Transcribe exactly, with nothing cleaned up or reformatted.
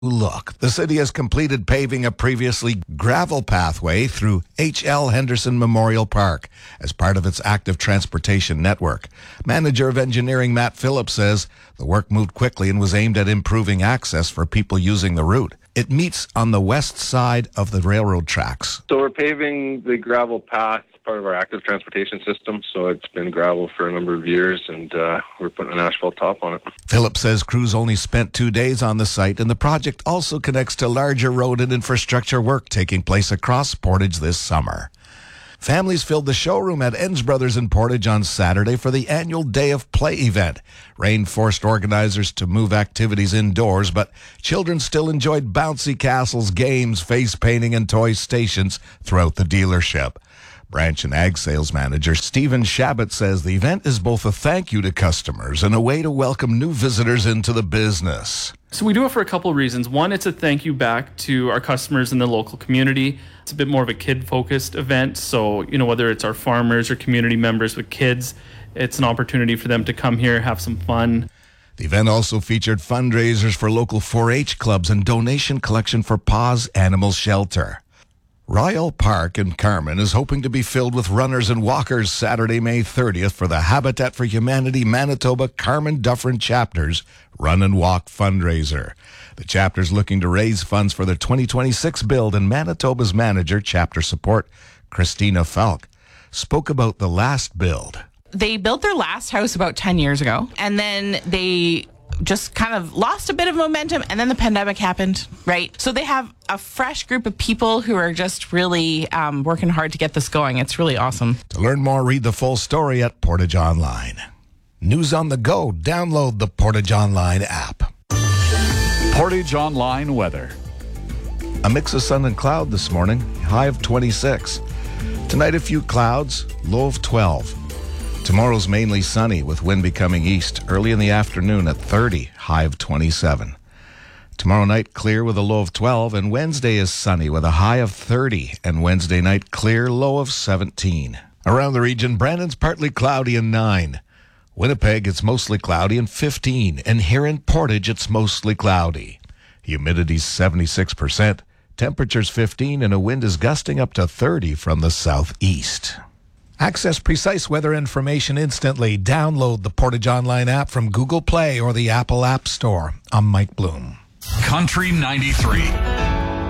Look, the city has completed paving a previously gravel pathway through H L Henderson Memorial Park as part of its active transportation network. Manager of Engineering Matt Phillips says the work moved quickly and was aimed at improving access for people using the route. It meets on the west side of the railroad tracks. So we're paving the gravel path, part of our active transportation system. So it's been gravel for a number of years, and uh, we're putting an asphalt top on it. Phillips says crews only spent two days on the site, and the project also connects to larger road and infrastructure work taking place across Portage this summer. Families filled the showroom at Enns Brothers in Portage on Saturday for the annual Day of Play event. Rain forced organizers to move activities indoors, but children still enjoyed bouncy castles, games, face painting, and toy stations throughout the dealership. Branch and Ag Sales Manager Stephen Shabbat says the event is both a thank you to customers and a way to welcome new visitors into the business. So we do it for a couple of reasons. One, it's a thank you back to our customers in the local community. It's a bit more of a kid-focused event. So, you know, whether it's our farmers or community members with kids, it's an opportunity for them to come here, have some fun. The event also featured fundraisers for local four H clubs and donation collection for Paws Animal Shelter. Royal Park in Carman is hoping to be filled with runners and walkers Saturday, May thirtieth for the Habitat for Humanity Manitoba Carman Dufferin Chapter's Run and Walk fundraiser. The chapter's looking to raise funds for their twenty twenty-six build, and Manitoba's manager, Chapter Support, Christina Falk, spoke about the last build. They built their last house about ten years ago, and then they just kind of lost a bit of momentum, and then the pandemic happened, right? So they have a fresh group of people who are just really um, working hard to get this going. It's really awesome. To learn more, read the full story at Portage Online. News on the go. Download the Portage Online app. Portage Online weather. A mix of sun and cloud this morning, high of twenty-six. Tonight, a few clouds, low of twelve. Tomorrow's mainly sunny with wind becoming east early in the afternoon at thirty, high of twenty-seven. Tomorrow night clear with a low of twelve, and Wednesday is sunny with a high of thirty, and Wednesday night clear, low of seventeen. Around the region, Brandon's partly cloudy and nine. Winnipeg, it's mostly cloudy and fifteen, and here in Portage, it's mostly cloudy. Humidity's seventy-six percent, temperature's fifteen, and a wind is gusting up to thirty from the southeast. Access precise weather information instantly. Download the Portage Online app from Google Play or the Apple App Store. I'm Mike Bloom. Country ninety-three.